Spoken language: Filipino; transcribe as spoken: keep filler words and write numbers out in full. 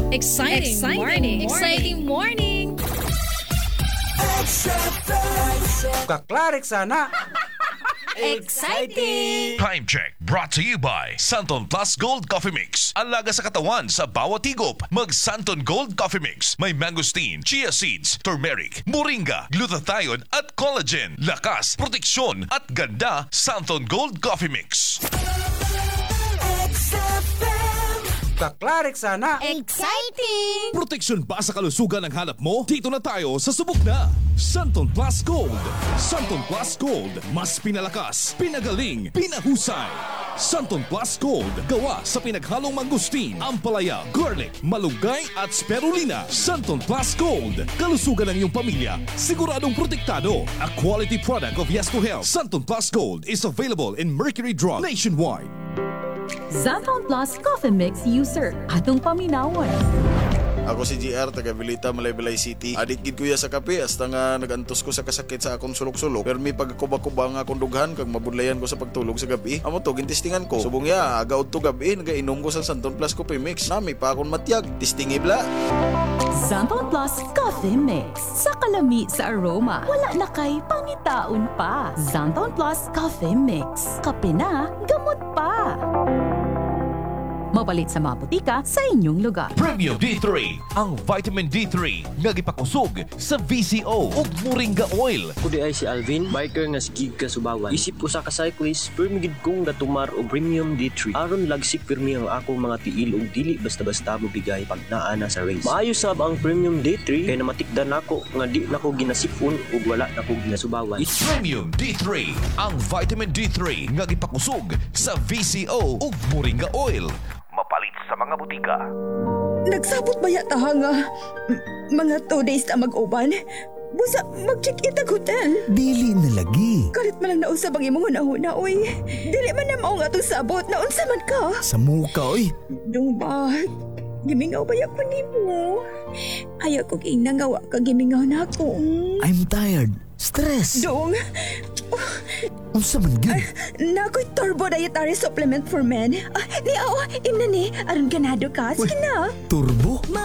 Exciting, Exciting morning. morning. Exciting morning. Kaklarik sana. Exciting. Time check brought to you by Santon Plus Gold Coffee Mix. Alaga sa katawan sa bawat higop. Mag Santon Gold Coffee Mix. May mangosteen, chia seeds, turmeric, moringa, glutathione at collagen. Lakas, proteksyon at ganda. Santon Gold Coffee Mix. Kaklarik sana. Exciting. Proteksyon ba sa kalusugan ang hanap mo? Dito na tayo sa subok na Santon Plus Gold. Santon Plus Gold, mas pinalakas, pinagaling, pinahusay. Santon Plus Gold, gawa sa pinaghalong mangustin, ampalaya, garlic, malunggay at spirulina. Santon Plus Gold, kalusugan ng iyong pamilya, siguradong protektado. A quality product of Yes to Health. Santon Plus Gold is available in Mercury Drug nationwide. Santon Plus Coffee Mix user. Atong paminawan. Ako si G R, taga Vilita, Malaybalay City. Adik gid kuya sa kape, hasta nga nagantos ko sa kasakit sa akong sulok-sulok. Pero may pagkuba-kuba nga akong dughan, kag mabudlayan ko sa pagtulog sa gabi. Amo to, gintistingan ko. Subong ya, agaw to gabi, nagainom ko sa Santon Plus Coffee Mix. Nami pa akong matyag, tistingi bla. Santon Plus Coffee Mix. Sa kalami sa aroma, wala na kay pangitaon pa. Santon Plus Coffee Mix. Kape na, gamot pa. Mapalit sa mga butika sa inyong lugar. Premium D three, ang vitamin D three nga gipakusog sa V C O ug moringa oil. Kudi ay si Alvin, biker nga sigig ka Subawan. Isip ko sa ka-cyclist, permigid kong gatumar o premium D three. Aron lagsik pirmi ang akong mga tiil ug dili basta-basta mo bigay pag naa na sa race. Maayo sab ang premium D three kay namatikdan nako nga di nako ginasipon ug wala nako ginasubawan. Premium D three, ang vitamin D three nga gipakusog sa V C O ug moringa oil. Mapalit sa mga butika. Nagsabot ba yata nga m- mga two days na mag-uban? Busa, mag-check-in ang hotel. Dili na lagi. Kalit man lang naunsa bang imong hunahuna, oy. Dili man na mao nga itong sabot. Naunsa man ka. Sa muka, oy. Dung ba? Gimingaw ba yan pa ni mo? Ayaw ko ginangawa ka gimingaw na ako. I'm tired. Stress. Dung, Unsa man gyud? nako'y turbo dietary supplement for men. Ah, ni, oh, imna ni. Aron ganado ka. Sige na. Turbo?